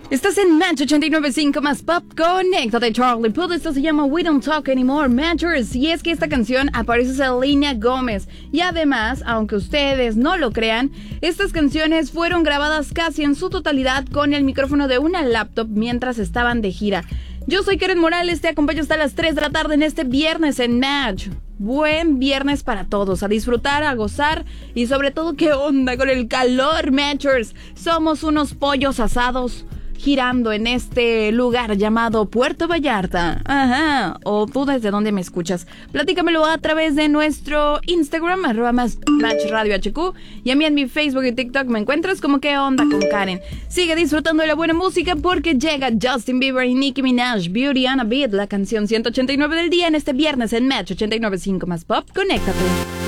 Estás en Match 89.5 más Pop. Conéctate, Charlie Puth. Esto se llama We Don't Talk Anymore Matters. Y es que esta canción aparece Selena Gómez. Y además, aunque ustedes no lo crean, estas canciones fueron grabadas casi en su totalidad con el micrófono de una laptop mientras estaban de gira. Yo soy Karen Morales, te acompaño hasta las 3 de la tarde en este viernes en Match. Buen viernes para todos, a disfrutar, a gozar y sobre todo, ¿qué onda con el calor, Matchers? Somos unos pollos asados girando en este lugar llamado Puerto Vallarta. Ajá. O tú desde dónde me escuchas. Platícamelo a través de nuestro Instagram, @MatchRadioHQ. Y a mí en mi Facebook y TikTok me encuentras como ¿Qué onda con Karen? Sigue disfrutando de la buena música porque llega Justin Bieber y Nicki Minaj, Beauty and a Beat, la canción 189 del día en este viernes en Match 89.5 más Pop. Conéctate.